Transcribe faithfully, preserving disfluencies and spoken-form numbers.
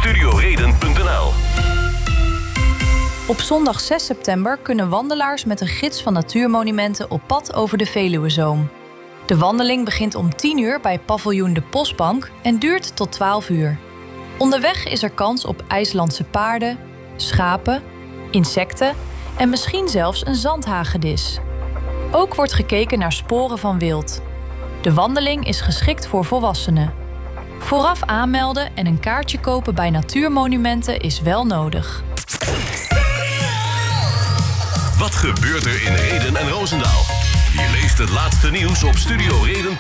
studioreden punt n l. Op zondag zes september kunnen wandelaars met een gids van Natuurmonumenten op pad over de Veluwezoom. De wandeling begint om tien uur bij paviljoen De Postbank en duurt tot twaalf uur. Onderweg is er kans op IJslandse paarden, schapen, insecten en misschien zelfs een zandhagedis. Ook wordt gekeken naar sporen van wild. De wandeling is geschikt voor volwassenen. Vooraf aanmelden en een kaartje kopen bij Natuurmonumenten is wel nodig. Wat gebeurt er in Rheden en Roosendaal? Je leest het laatste nieuws op studioreden punt n l.